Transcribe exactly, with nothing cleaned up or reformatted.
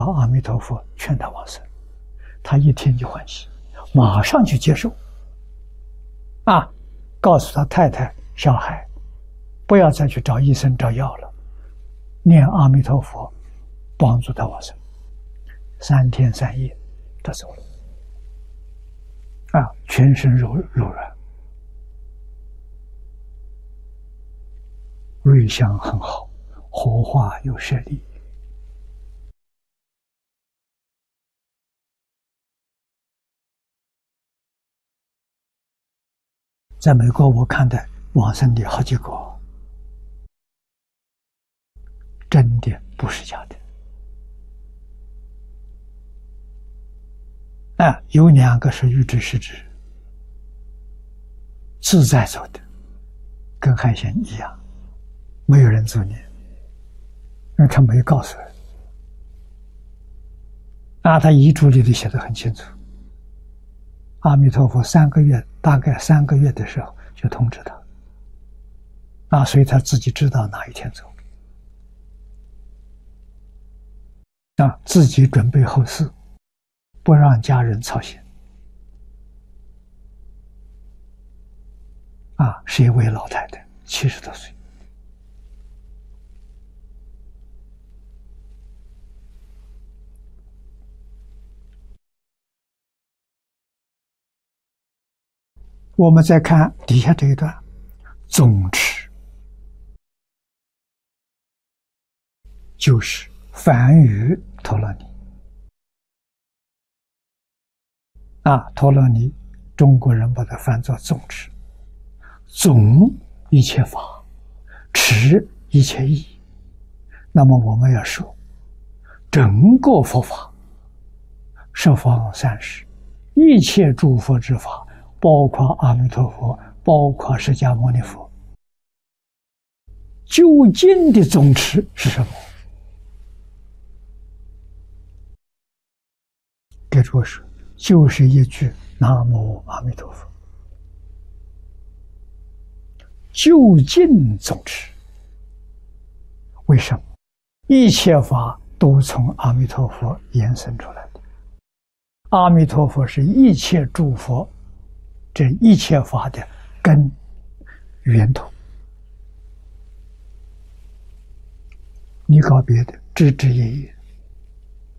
阿弥陀佛劝他往生，他一听就欢喜，马上去接受。啊，告诉他太太、小孩，不要再去找医生找药了，念阿弥陀佛，帮助他往生。三天三夜，他走了。啊，全身柔柔软，瑞相很好，活化有舍利。在美国，我看到往生的好几个，真的不是假的。啊，有两个是预知失智，自在走的，跟海鲜一样，没有人助念，因为他没告诉人。啊，他遗嘱里头写得很清楚。阿弥陀佛三个月，大概三个月的时候就通知他，啊，所以他自己知道哪一天走，啊，自己准备后事，不让家人操心，啊，是一位老太太，七十多岁。我们再看底下这一段，总持就是梵语陀罗尼。啊，陀罗尼，中国人把它翻作总持，总一切法，持一切义。那么我们要说，整个佛法，十方三世，一切诸佛之法，包括阿弥陀佛，包括释迦牟尼佛，究竟的总持是什么？给诸位说，就是一句南无阿弥陀佛，究竟总持。为什么？一切法都从阿弥陀佛延伸出来的，阿弥陀佛是一切诸佛这一切法的根源头。你搞别的，枝枝叶叶，